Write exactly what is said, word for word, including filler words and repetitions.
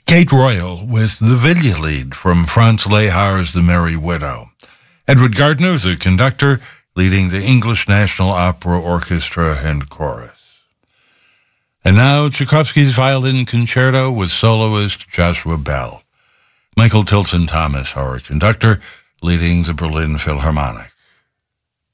Kate Royal with the video lead from Franz Lehar's The Merry Widow. Edward Gardner, the conductor, leading the English National Opera Orchestra and Chorus. And now Tchaikovsky's Violin Concerto with soloist Joshua Bell. Michael Tilson Thomas, our conductor, leading the Berlin Philharmonic.